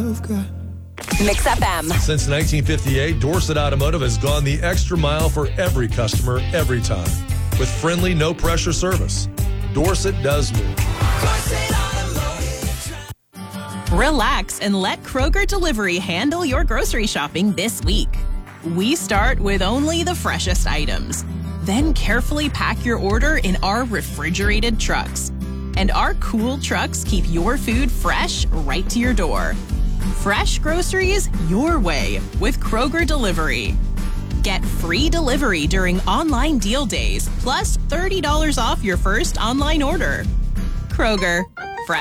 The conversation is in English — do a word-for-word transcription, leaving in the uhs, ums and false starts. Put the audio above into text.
Mix F M. Since nineteen fifty-eight, Dorset Automotive has gone the extra mile for every customer, every time. With friendly, no-pressure service. Dorset does move. Relax and let Kroger Delivery handle your grocery shopping this week. We start with only the freshest items. Then carefully pack your order in our refrigerated trucks. And our cool trucks keep your food fresh right to your door. Fresh groceries your way with Kroger Delivery. Get free delivery during online deal days, plus thirty dollars off your first online order. Kroger,